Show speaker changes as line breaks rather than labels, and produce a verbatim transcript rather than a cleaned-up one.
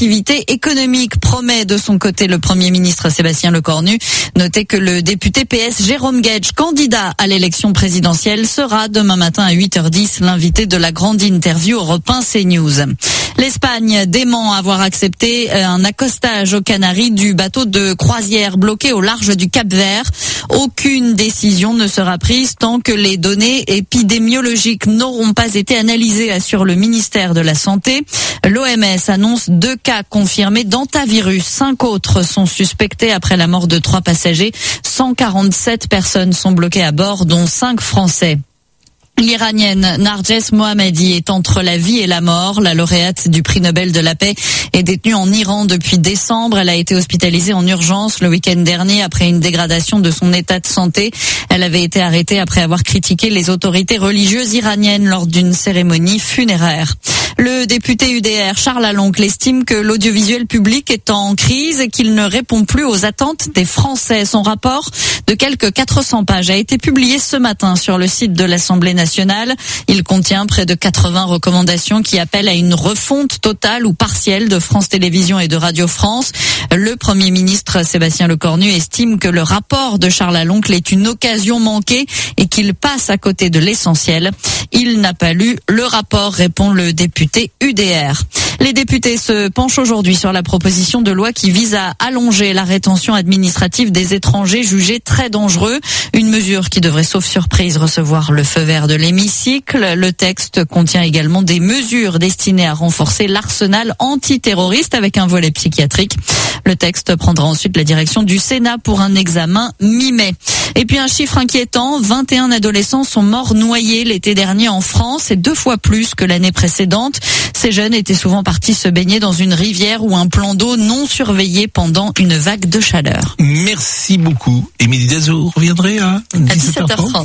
activité économique, promet de son côté le Premier ministre Sébastien Lecornu. Notez que le député P S Jérôme Guedj, candidat à l'élection présidentielle, sera demain matin à huit heures dix l'invité de la grande interview Europe un CNews. L'Espagne dément avoir accepté un accostage aux Canaries du bateau de croisière bloqué au large du Cap-Vert. Aucune décision ne sera prise tant que les données épidémiologiques n'auront pas été analysées, assure le ministère de la Santé. L'O M S annonce deux cas confirmés d'hantavirus. Cinq autres sont suspectés après la mort de trois passagers. cent quarante-sept personnes sont bloquées à bord, dont cinq Français. L'Iranienne Narges Mohammadi est entre la vie et la mort. La lauréate du prix Nobel de la paix est détenue en Iran depuis décembre. Elle a été hospitalisée en urgence le week-end dernier après une dégradation de son état de santé. Elle avait été arrêtée après avoir critiqué les autorités religieuses iraniennes lors d'une cérémonie funéraire. Le député U D R Charles Aloncle estime que l'audiovisuel public est en crise et qu'il ne répond plus aux attentes des Français. Son rapport de quelques quatre cents pages a été publié ce matin sur le site de l'Assemblée nationale. Il contient près de quatre-vingts recommandations qui appellent à une refonte totale ou partielle de France Télévisions et de Radio France. Le Premier ministre Sébastien Lecornu estime que le rapport de Charles Aloncle est une occasion manquée et qu'il passe à côté de l'essentiel. Il n'a pas lu le rapport, répond le député U D R. Les députés se penchent aujourd'hui sur la proposition de loi qui vise à allonger la rétention administrative des étrangers jugés très dangereux. Une mesure qui devrait, sauf surprise, recevoir le feu vert de l'hémicycle. Le texte contient également des mesures destinées à renforcer l'arsenal antiterroriste avec un volet psychiatrique. Le texte prendra ensuite la direction du Sénat pour un examen mi-mai. Et puis un chiffre inquiétant, vingt et un adolescents sont morts noyés l'été dernier en France, c'est deux fois plus que l'année précédente. Ces jeunes étaient souvent partis se baigner dans une rivière ou un plan d'eau non surveillé pendant une vague de chaleur.
Merci beaucoup. Émilie Dazour, reviendrez à dix-sept heures trente.